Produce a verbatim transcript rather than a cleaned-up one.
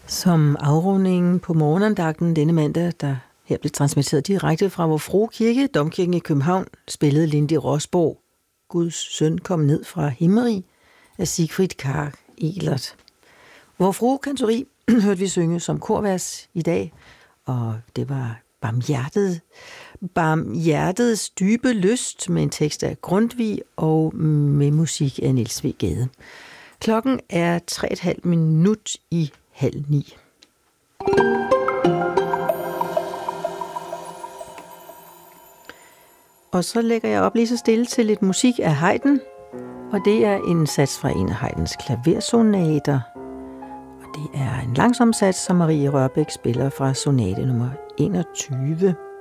Som afrundingen på morgenandagten denne mandag, der her blev transmitteret direkte fra Vor Frue Kirke, Domkirken i København, spillede Lindy Rosborg, Guds søn kom ned fra himmerig, af Sigfrid Karg Elert. Vor Frue Kantori hørte vi synge som korvers i dag, og det var Barmhjertet, Barmhjertets dybe lyst med en tekst af Grundtvig og med musik af Niels W. Gade. Klokken er tre og et halvt minut i halv ni. Og så lægger jeg op lige så stille til lidt musik af Haydn, og det er en sats fra en af Haydns klaversonater. Og det er en langsom sats, som Marie Rørbæk spiller fra sonate nummer enogtyve.